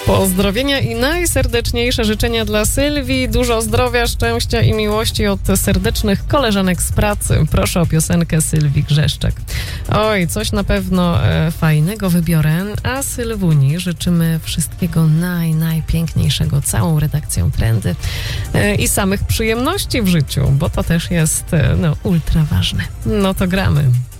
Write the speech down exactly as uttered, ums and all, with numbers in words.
Pozdrowienia i najserdeczniejsze życzenia dla Sylwii. Dużo zdrowia, szczęścia i miłości od serdecznych koleżanek z pracy. Proszę o piosenkę Sylwii Grzeszczak. Oj, coś na pewno e, fajnego wybiorę, a Sylwuni życzymy wszystkiego naj, najpiękniejszego całą redakcją Trendy e, i samych przyjemności w życiu, bo to też jest e, no, ultra ważne. No to gramy.